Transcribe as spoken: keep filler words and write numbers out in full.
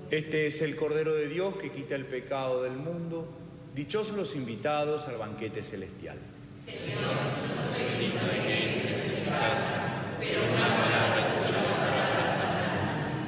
Este es el Cordero de Dios que quita el pecado del mundo. Dichosos los invitados al banquete celestial. Señor, yo no soy digno de que entres en mi casa,